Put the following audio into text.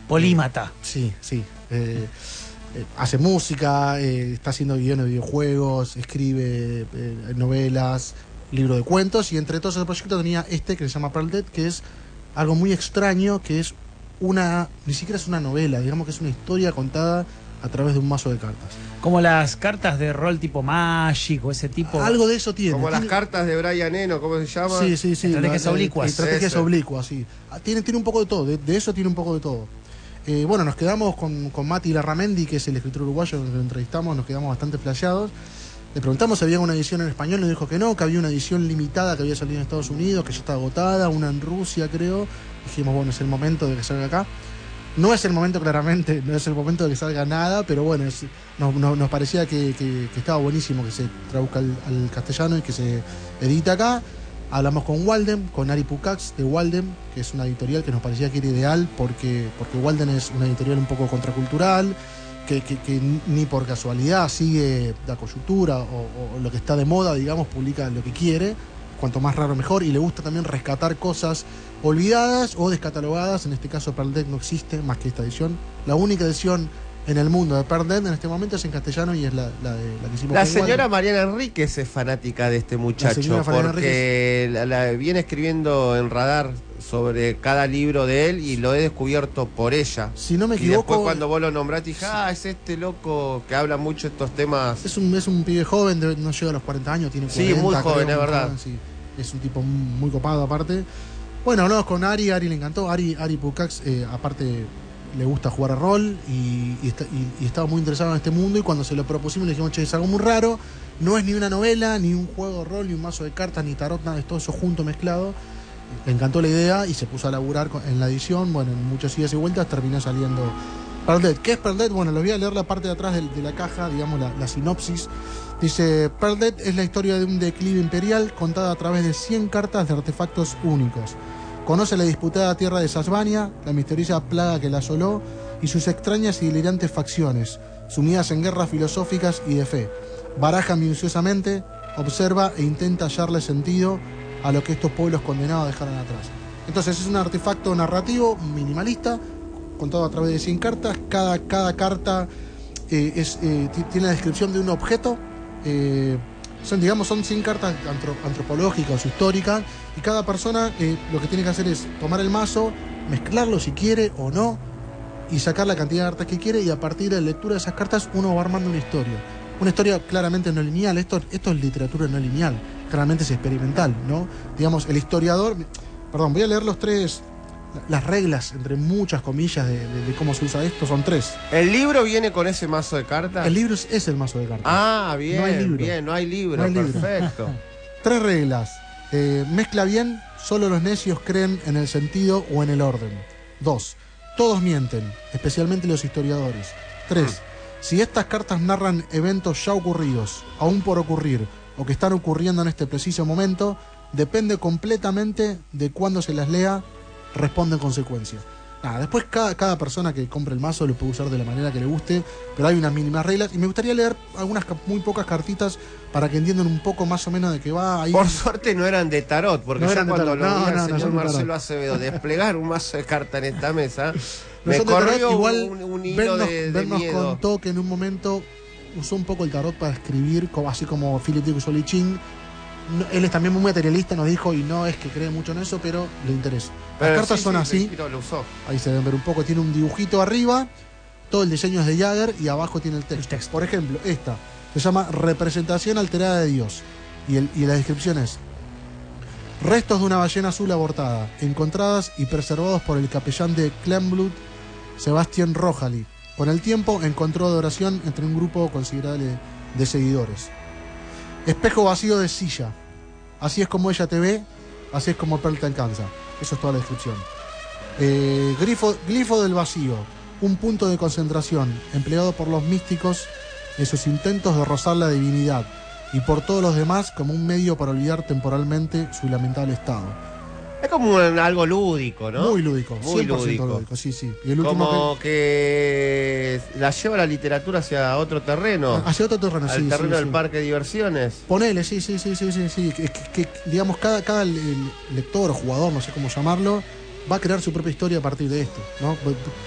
Polímata. Sí. Hace música, está haciendo guiones de videojuegos, escribe novelas, libros de cuentos, y entre todos esos proyectos tenía este que se llama Pearl Dead, que es algo muy extraño, que es ni siquiera es una novela, digamos que es una historia contada a través de un mazo de cartas. Como las cartas de rol tipo Magic o ese tipo. Algo de eso tiene. Como las cartas de Brian Eno, ¿cómo se llama? Sí. Estrategias oblicuas. Estrategias oblicuas, sí. Tiene un poco de todo, de eso tiene un poco de todo. Bueno, nos quedamos con Mati Larramendi, que es el escritor uruguayo que lo entrevistamos, nos quedamos bastante flasheados. Le preguntamos si había una edición en español, nos dijo que no, que había una edición limitada que había salido en Estados Unidos, que ya está agotada, una en Rusia, creo. Dijimos, bueno, es el momento de que salga acá. No es el momento, claramente, no es el momento de que salga nada, pero bueno, nos parecía que estaba buenísimo que se traduzca al castellano y que se edite acá. Hablamos con Walden, con Ari Pucax de Walden, que es una editorial que nos parecía que era ideal porque Walden es una editorial un poco contracultural, que ni por casualidad sigue la coyuntura o lo que está de moda, digamos, publica lo que quiere, cuanto más raro mejor, y le gusta también rescatar cosas olvidadas o descatalogadas. En este caso Pearl Dead no existe más que esta edición. La única edición en el mundo de Pearl Dead en este momento es en castellano y es la que hicimos. La señora Mariana Enríquez es fanática de este muchacho porque la viene escribiendo en Radar sobre cada libro de él y lo he descubierto por ella. Si no me equivoco, y después cuando vos lo nombraste dije, es este loco que habla mucho estos temas. Es un pibe joven, no llega a los 40 años, tiene 40. Sí, muy joven, creo, es verdad. Joven, sí. Es un tipo muy copado aparte. Bueno, hablamos con Ari le encantó. Ari Pucax, aparte, le gusta jugar a rol y estaba muy interesado en este mundo, y cuando se lo propusimos le dijimos, che, es algo muy raro, no es ni una novela, ni un juego de rol, ni un mazo de cartas, ni tarot, nada, es todo eso junto, mezclado. Le encantó la idea y se puso a laburar en la edición. Bueno, en muchas idas y vueltas terminó saliendo Pearl Dead. ¿Qué es Pearl Dead? Bueno, les voy a leer la parte de atrás de la caja, digamos, la sinopsis. Dice, Pearl Dead es la historia de un declive imperial contada a través de 100 cartas de artefactos únicos. Conoce la disputada tierra de Sasvania, la misteriosa plaga que la asoló y sus extrañas y delirantes facciones, sumidas en guerras filosóficas y de fe. Baraja minuciosamente, observa e intenta hallarle sentido a lo que estos pueblos condenados dejaron atrás. Entonces es un artefacto narrativo minimalista, contado a través de 100 cartas. Cada carta tiene la descripción de un objeto. Son 100 cartas antropológicas o históricas, y cada persona lo que tiene que hacer es tomar el mazo, mezclarlo si quiere o no, y sacar la cantidad de cartas que quiere, y a partir de la lectura de esas cartas uno va armando una historia claramente no lineal. Esto es literatura no lineal, claramente es experimental, ¿no? Digamos, el historiador, voy a leer las reglas, entre muchas comillas, de cómo se usa esto. Son 3. ¿El libro viene con ese mazo de cartas? El libro es el mazo de cartas. Bien, no hay libro. Perfecto. 3 reglas. Mezcla bien, solo los necios creen en el sentido o en el orden. 2. Todos mienten, especialmente los historiadores. 3. Si estas cartas narran eventos ya ocurridos, aún por ocurrir, o que están ocurriendo en este preciso momento, depende completamente de cuándo se las lea, responde en consecuencia. Después cada persona que compre el mazo lo puede usar de la manera que le guste, pero hay unas mínimas reglas, y me gustaría leer algunas muy pocas cartitas para que entiendan un poco más o menos de qué va. Ahí... Por suerte no eran de tarot, porque no yo cuando lo vi al señor no Marcelo Acevedo desplegar un mazo de cartas en esta mesa, no me corrió igual un hilo de nos miedo. Contó que en un momento usó un poco el tarot para escribir, así como Philip Dick usó Liching. Él es también muy materialista, nos dijo, y no es que cree mucho en eso, pero le interesa. Las cartas son así. Lo usó. Ahí se ven ver un poco. Tiene un dibujito arriba, todo el diseño es de Jagger, y abajo tiene el texto. Por ejemplo, esta se llama Representación Alterada de Dios, y la descripción es: restos de una ballena azul abortada, encontradas y preservados por el capellán de Clenblood, Sebastián Rojali. Con el tiempo encontró adoración entre un grupo considerable de seguidores. Espejo vacío de silla. Así es como ella te ve, así es como Pearl te alcanza. Eso es toda la descripción. Glifo del vacío. Un punto de concentración empleado por los místicos en sus intentos de rozar la divinidad, y por todos los demás como un medio para olvidar temporalmente su lamentable estado. Es como algo lúdico, ¿no? Muy lúdico, 100% lúdico, sí. Y el último como que la lleva la literatura hacia otro terreno. Hacia otro terreno, sí. Al terreno del sí. Parque de Diversiones. Ponele, sí. Que digamos, cada lector o jugador, no sé cómo llamarlo, va a crear su propia historia a partir de esto, ¿no?